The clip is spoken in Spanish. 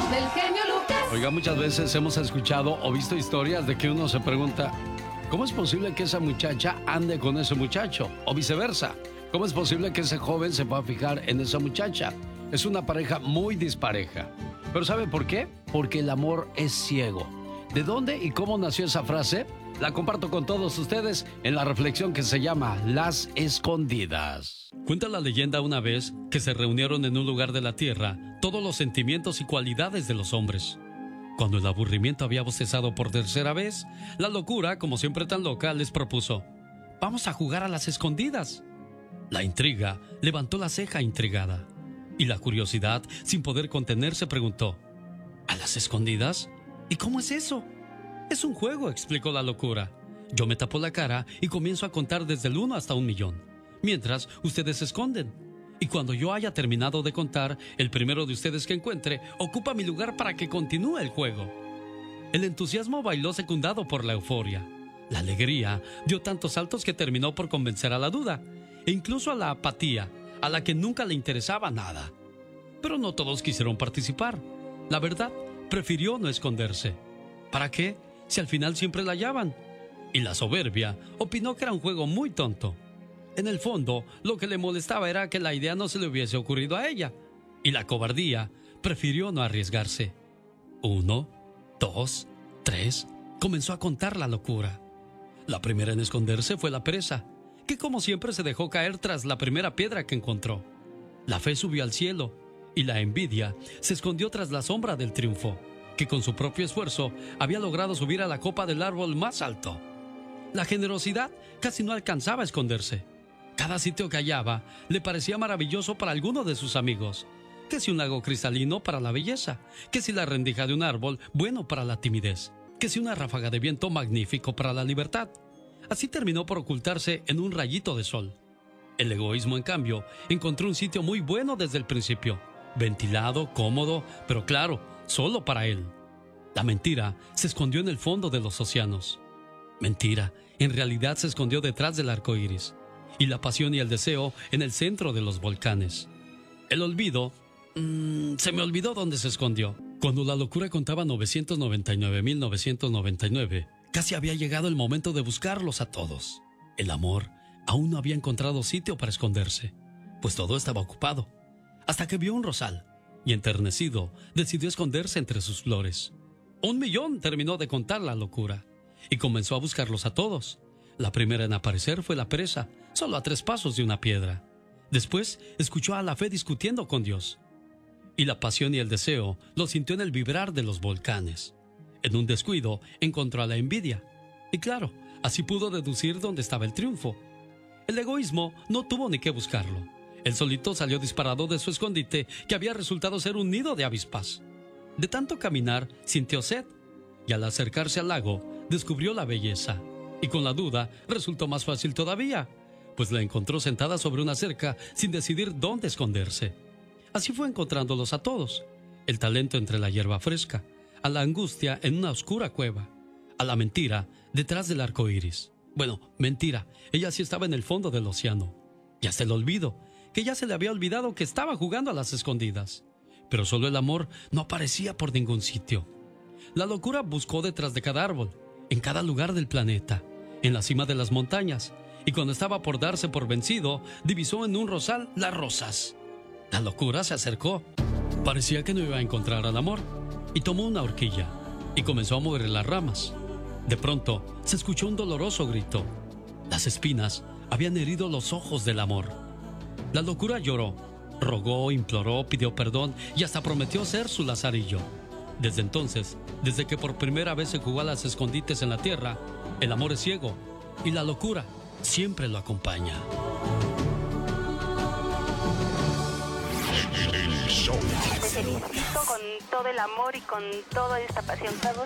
del genio Lucas. Oiga, muchas veces hemos escuchado o visto historias de que uno se pregunta, ¿cómo es posible que esa muchacha ande con ese muchacho? O viceversa, ¿cómo es posible que ese joven se pueda fijar en esa muchacha? Es una pareja muy dispareja. ¿Pero sabe por qué? Porque el amor es ciego. ¿De dónde y cómo nació esa frase? La comparto con todos ustedes en la reflexión que se llama Las Escondidas. Cuenta la leyenda una vez que se reunieron en un lugar de la tierra todos los sentimientos y cualidades de los hombres. Cuando el aburrimiento había bostezado por tercera vez, la locura, como siempre tan loca, les propuso: vamos a jugar a las escondidas. La intriga levantó la ceja intrigada y la curiosidad, sin poder contenerse, preguntó: ¿a las escondidas? ¿Y cómo es eso? Es un juego, explicó la locura. Yo me tapo la cara y comienzo a contar desde el 1 hasta 1.000.000, mientras ustedes se esconden. Y cuando yo haya terminado de contar, el primero de ustedes que encuentre ocupa mi lugar para que continúe el juego. El entusiasmo bailó secundado por la euforia. La alegría dio tantos saltos que terminó por convencer a la duda, e incluso a la apatía, a la que nunca le interesaba nada. Pero no todos quisieron participar. La verdad, prefirió no esconderse. ¿Para qué? Si al final siempre la hallaban. Y la soberbia opinó que era un juego muy tonto. En el fondo, lo que le molestaba era que la idea no se le hubiese ocurrido a ella. Y la cobardía prefirió no arriesgarse. 1, 2, 3, comenzó a contar la locura. La primera en esconderse fue la presa, que como siempre se dejó caer tras la primera piedra que encontró. La fe subió al cielo y la envidia se escondió tras la sombra del triunfo, que con su propio esfuerzo había logrado subir a la copa del árbol más alto. La generosidad casi no alcanzaba a esconderse. Cada sitio que hallaba le parecía maravilloso para alguno de sus amigos. Que si un lago cristalino para la belleza, que si la rendija de un árbol bueno para la timidez, que si una ráfaga de viento magnífico para la libertad. Así terminó por ocultarse en un rayito de sol. El egoísmo, en cambio, encontró un sitio muy bueno desde el principio, ventilado, cómodo, pero claro, solo para él. La mentira se escondió en el fondo de los océanos. Mentira, en realidad se escondió detrás del arco iris. Y la pasión y el deseo en el centro de los volcanes. El olvido, se me olvidó dónde se escondió. Cuando la locura contaba 999.999, casi había llegado el momento de buscarlos a todos. El amor aún no había encontrado sitio para esconderse, pues todo estaba ocupado. Hasta que vio un rosal y, enternecido, decidió esconderse entre sus flores. 1.000.000 terminó de contar la locura y comenzó a buscarlos a todos. La primera en aparecer fue la presa, solo a 3 pasos de una piedra. Después escuchó a la fe discutiendo con Dios. Y la pasión y el deseo lo sintió en el vibrar de los volcanes. En un descuido encontró a la envidia. Y claro, así pudo deducir dónde estaba el triunfo. El egoísmo no tuvo ni que buscarlo. Él solito salió disparado de su escondite, que había resultado ser un nido de avispas. De tanto caminar, sintió sed. Y al acercarse al lago, descubrió la belleza. Y con la duda, resultó más fácil todavía, pues la encontró sentada sobre una cerca sin decidir dónde esconderse. Así fue encontrándolos a todos. El talento entre la hierba fresca, a la angustia en una oscura cueva, a la mentira detrás del arco iris. Bueno, mentira, ella sí estaba en el fondo del océano. Y hasta el olvido, que ya se le había olvidado que estaba jugando a las escondidas. Pero solo el amor no aparecía por ningún sitio. La locura buscó detrás de cada árbol, en cada lugar del planeta, en la cima de las montañas, y cuando estaba por darse por vencido, divisó en un rosal las rosas. La locura se acercó. Parecía que no iba a encontrar al amor, y tomó una horquilla, y comenzó a mover las ramas. De pronto, se escuchó un doloroso grito. Las espinas habían herido los ojos del amor. La locura lloró, rogó, imploró, pidió perdón, y hasta prometió ser su lazarillo. Desde entonces, desde que por primera vez se jugó a las escondites en la tierra, el amor es ciego y la locura siempre lo acompaña. Te felicito con todo el amor y con toda esta pasión.